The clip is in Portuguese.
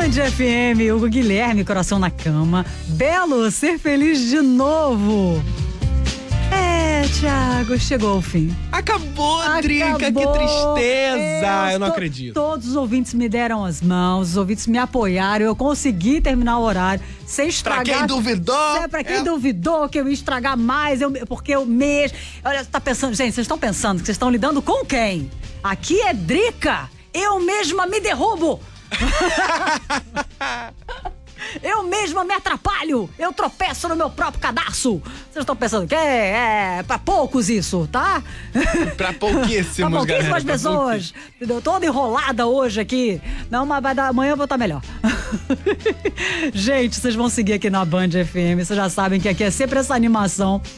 Band FM, Hugo Guilherme, coração na cama. Belo, ser feliz de novo. Thiago, chegou o fim. Acabou, Drica, que tristeza. Eu não acredito. Todos os ouvintes me deram as mãos, os ouvintes me apoiaram, eu consegui terminar o horário sem estragar. Pra quem duvidou. Pra quem duvidou que eu ia estragar mais, porque eu mesmo... Olha, tá pensando, gente, vocês estão pensando que vocês estão lidando com quem? Aqui é Drica, eu mesma me derrubo. Eu mesma me atrapalho, eu tropeço no meu próprio cadarço. Vocês estão pensando que é pra poucos isso, tá? Pra pouquíssimos, pra pouquíssimas galera, pessoas. Entendeu? Toda enrolada hoje aqui. Não, mas amanhã eu vou estar melhor. Gente, vocês vão seguir aqui na Band FM. Vocês já sabem que aqui é sempre essa animação.